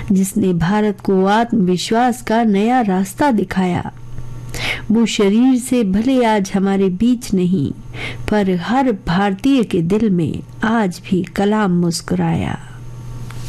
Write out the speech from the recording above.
जिसने भारत को आत्मविश्वास का नया रास्ता दिखाया। वो शरीर से भले आज हमारे बीच नहीं, पर हर भारतीय के दिल में आज भी कलाम मुस्कुराया।